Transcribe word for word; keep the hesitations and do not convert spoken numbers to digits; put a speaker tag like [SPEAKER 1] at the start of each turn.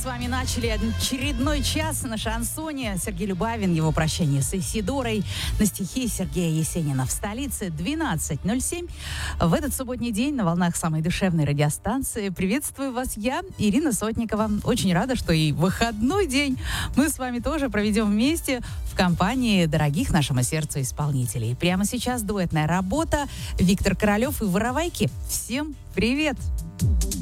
[SPEAKER 1] С вами начали очередной час на шансоне. Сергей Любавин, его прощание с Исидорой. На стихи Сергея Есенина в столице двенадцать ноль семь. В этот субботний день на волнах самой душевной радиостанции приветствую вас я, Ирина Сотникова. Очень рада, что и выходной день мы с вами тоже проведем вместе в компании дорогих нашему сердцу исполнителей. Прямо сейчас дуэтная работа Виктор Королев и Воровайки. Всем привет!